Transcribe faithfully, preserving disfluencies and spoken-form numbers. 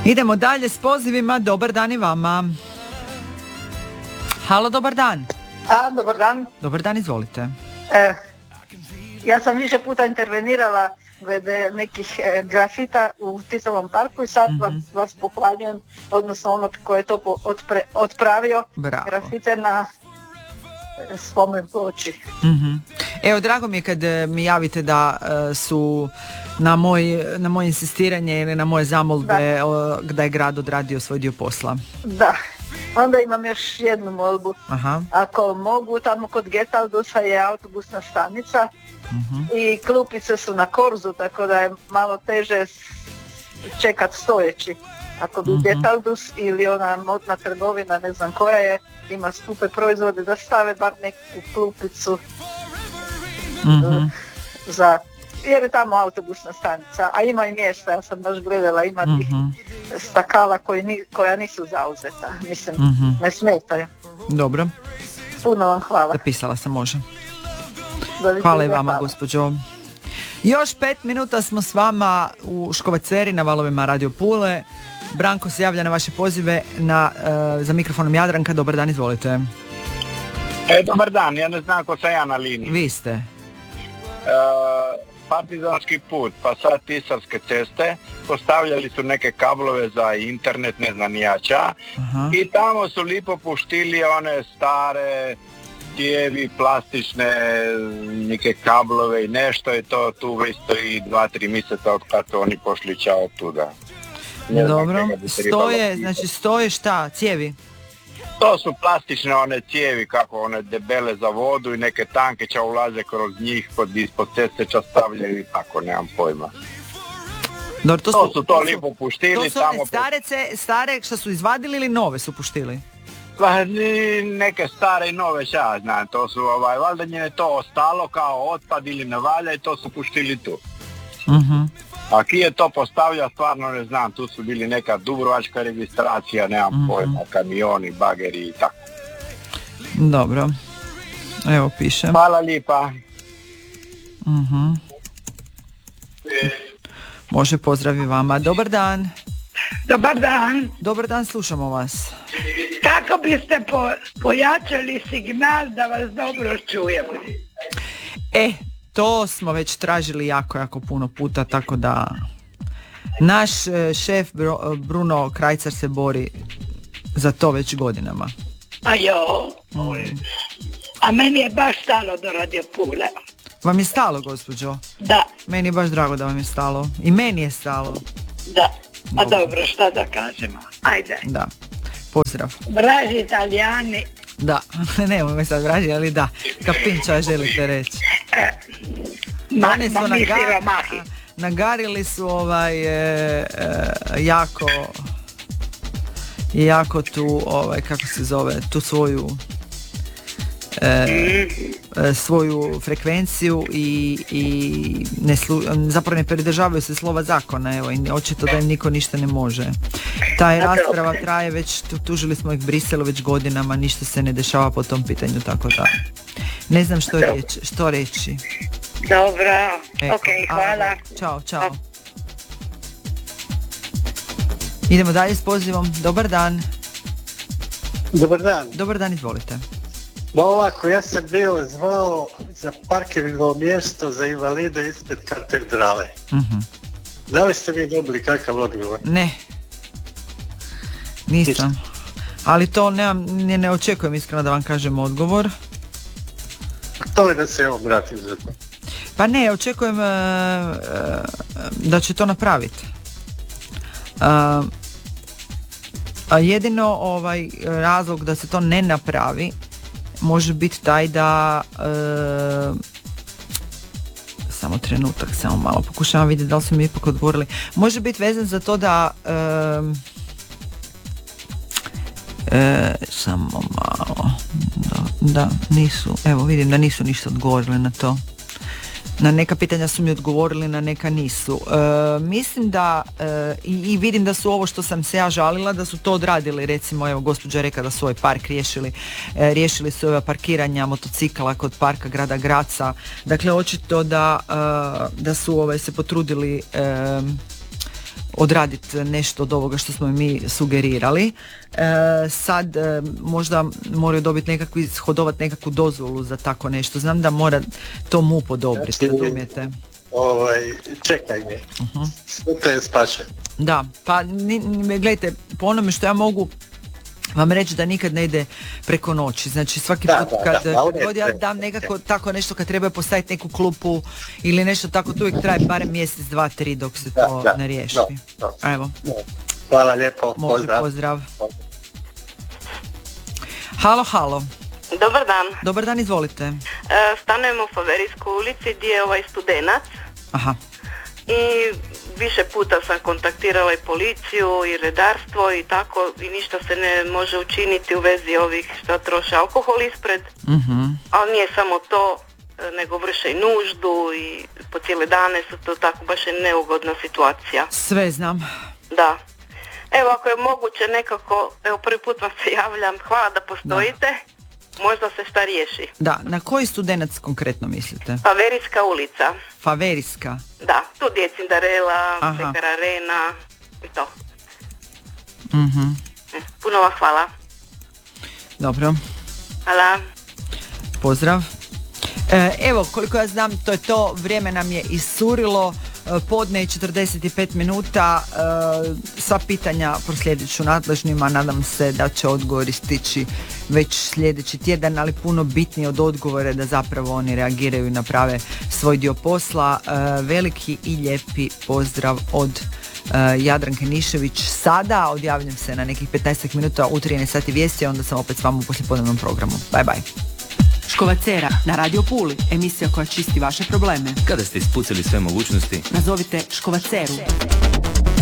Idemo dalje s pozivima. Dobar dan i vama. Halo, dobar dan. A, dobar dan. Dobar dan, izvolite. E, ja sam više puta intervenirala glede nekih e, grafita u Tisovom parku i sad mm-hmm. vas, vas pohvaljujem, odnosno ono ko je to po, otpre, otpravio. Bravo. Grafite na e, spomen ploči. Mm-hmm. Evo, drago mi je kad mi javite da e, su na, moj, na moje insistiranje ili na moje zamolbe da. O, da je grad odradio svoj dio posla. Da. Onda imam još jednu molbu. Aha. Ako mogu, tamo kod Getaldusa je autobusna stanica uh-huh. i klupice su na korzu, tako da je malo teže čekat stojeći. Ako bi uh-huh. Getaldus ili ona modna trgovina, ne znam koja je, ima skupe proizvode, da stave bar neku klupicu uh-huh. za... jer je tamo autobusna stanica, a ima i mjesta, ja sam baš gledala, ima tih uh-huh. stakala koji ni, koja nisu zauzeta, mislim, uh-huh. ne smetaju. Dobro. Puno vam hvala. Zapisala sam, može. Hvala i vama, hvala. Gospođo. Još pet minuta smo s vama u Škovaceri na valovima Radio Pule. Branko se javlja na vaše pozive na, uh, za mikrofonom Jadranka. Dobar dan, izvolite. E, dobar dan, ja ne znam ko sam ja na liniji. Vi ste. Uh, Partizanski put, pa sad Tisarske ceste, postavljali su neke kablove za internet, ne znam nijača, i tamo su lipo puštili one stare cijevi, plastične, neke kablove i nešto, i to tu već stoji dva, tri mjeseca od kad su oni pošli čao tuda. Ne Dobro, stoje, znači stoje šta, cijevi? To su plastične one cijevi, kako one debele za vodu i neke tanke će ulaze kroz njih, kod ispod ceste će stavljaju i tako, nemam pojma. Dobro, to, to su, su to lipo puštili. To su tamo one stare, ce, stare što su izvadili ili nove su puštili? Pa neke stare i nove, ja znam, to su, ovaj, valjda njene to ostalo kao otpad ili ne valja i to su puštili tu. Uh-huh. A ki je to postavlja, stvarno ne znam, tu su bili neka dubrovačka registracija, nemam mm-hmm. pojma, kamioni, bageri i tako. Dobro, evo pišem. Hvala lipa. Uh-huh. Može, pozdravi vama. Dobar dan. Dobar dan. Dobar dan, slušamo vas. Kako biste po, pojačali signal da vas dobro čujemo? E, to smo već tražili jako, jako puno puta, tako da naš šef Bruno Krajcar se bori za to već godinama. A jo, mm. a meni je baš stalo do Radio Pule. Vam je stalo, gospođo? Da. Meni je baš drago da vam je stalo. I meni je stalo. Da, a dobro, dobro šta da kažemo. Ajde. Da, pozdrav. Vraži Italijani. Da, nemoj me sad vraži, ali da. Kapinča želite reći. E, ma, Oni su ma nagar, nagarili su ovaj e, e, jako jako tu ovaj kako se zove tu svoju e, e, svoju frekvenciju i, i ne slu, zapravo ne pridržavaju se slova zakona, evo, i očito da im niko ništa ne može. Ta rasprava traje već, tu, tužili smo ih Briselu već godinama, ništa se ne dešava po tom pitanju, tako da ne znam što reći. Što reći. Dobro, ok, hvala. Ćao, čao. Idemo dalje s pozivom. Dobar dan. Dobar dan. Dobar dan, izvolite. Ma ovako, ja sam bio zvao za parkirno mjesto za invalide ispred katedrale. Uh-huh. Da li ste vi dobili kakav odgovor? Ne. Nisam. Ali to nemam, ne, ne očekujem iskreno da vam kažem odgovor. To je da se evo vratim za to. Pa ne, očekujem uh, uh, da će to napraviti. Uh, a jedino ovaj razlog da se to ne napravi može biti taj da uh, samo trenutak, samo malo pokušavam vidjeti da li su mi ipak odgovorili. Može biti vezan za to da uh, E, samo malo da, da nisu, evo vidim da nisu ništa odgovorili na to. Na neka pitanja su mi odgovorili, na neka nisu. E, mislim da e, i, i vidim da su ovo što sam se ja žalila da su to odradili, recimo evo gospođa je rekla da su ovaj park riješili, e, riješili su ova parkiranja motocikala kod parka grada Graca, dakle očito da, e, da su ovaj se potrudili e, odraditi nešto od ovoga što smo mi sugerirali. E, sad e, možda moraju dobiti nekakvi, ishodovati nekakvu dozvolu za tako nešto. Znam da mora to M U P odobriti, razumijete? Ovaj, čekaj mi, uh-huh. Sve te spaše. Da, pa ni, ni, gledajte, po onome što ja mogu vam reći da nikad ne ide preko noći. Znači svaki da, put kad, da, da, kad god ja dam nekako tako nešto, kad treba postaviti neku klupu ili nešto tako, to uvijek traje barem mjesec, dva, tri dok se da, to da, ne riješi. Da, da. Evo. Hvala lijepo, Može, pozdrav. pozdrav. Halo, halo. Dobar dan. Dobar dan, izvolite. E, stanujemo u Faverijskoj ulici gdje je ovaj Studenac. Aha. I više puta sam kontaktirala i policiju i redarstvo i tako i ništa se ne može učiniti u vezi ovih što troše alkohol ispred. Mm-hmm. Ali nije samo to, nego vrše i nuždu i po cijele dane su to tako baš je neugodna situacija. Sve znam. Da. Evo ako je moguće nekako, evo prvi put vam se javljam, hvala da postojite. Da. Možda se šta riješi. Da, na koji Studenac konkretno mislite? Faverijska ulica. Faverijska? Da, tu je Cinderella, Pekara Arena i to. Mm-hmm. Puno vam hvala. Dobro. Hvala. Pozdrav. E, evo, koliko ja znam, to je to, vrijeme nam je iscurilo. Podne je četrdeset pet minuta, sva pitanja proslijedit ću nadležnima, nadam se da će odgovori stići već sljedeći tjedan, ali puno bitnije od odgovora da zapravo oni reagiraju i naprave svoj dio posla. Veliki i lijepi pozdrav od Jadranke Nišević. Sada odjavljam se na nekih petnaest minuta u trinaest sati vijesti, a onda sam opet s vama u poslijepodnevnom programu. Bye bye. Škovacera na Radio Puli, emisija koja čisti vaše probleme. Kada ste ispucali sve mogućnosti, nazovite Škovaceru.